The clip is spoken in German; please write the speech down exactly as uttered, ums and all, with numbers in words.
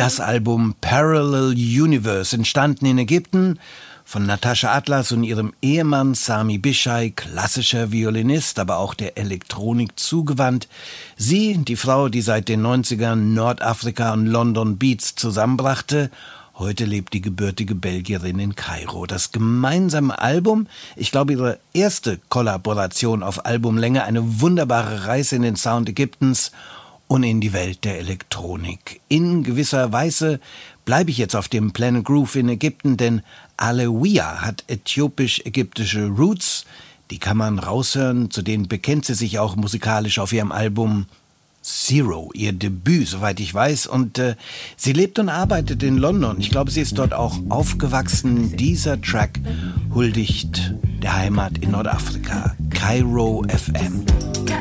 Das Album Parallel Universe, entstanden in Ägypten von Natascha Atlas und ihrem Ehemann Sami Bishai, klassischer Violinist, aber auch der Elektronik zugewandt. Sie, die Frau, die seit den neunzigern Nordafrika und London Beats zusammenbrachte, heute lebt die gebürtige Belgierin in Kairo. Das gemeinsame Album, ich glaube ihre erste Kollaboration auf Albumlänge, eine wunderbare Reise in den Sound Ägyptens und in die Welt der Elektronik. In gewisser Weise bleibe ich jetzt auf dem Planet Groove in Ägypten, denn Alewia hat äthiopisch-ägyptische Roots. Die kann man raushören, zu denen bekennt sie sich auch musikalisch auf ihrem Album Zero, ihr Debüt, soweit ich weiß. Und äh, sie lebt und arbeitet in London. Ich glaube, sie ist dort auch aufgewachsen. Dieser Track huldigt der Heimat in Nordafrika. Kairo F M.